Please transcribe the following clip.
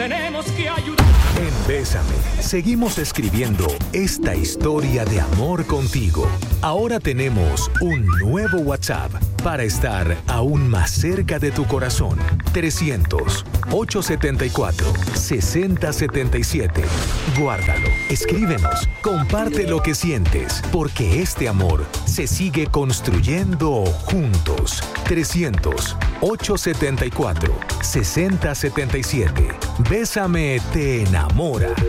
tenemos que ayudar. En Bésame, seguimos escribiendo esta historia de amor contigo. Ahora tenemos un nuevo WhatsApp para estar aún más cerca de tu corazón. 300-874-6077. Guárdalo, escríbenos, comparte lo que sientes, porque este amor se sigue construyendo juntos. 300-874-6077. Bésame te enamora.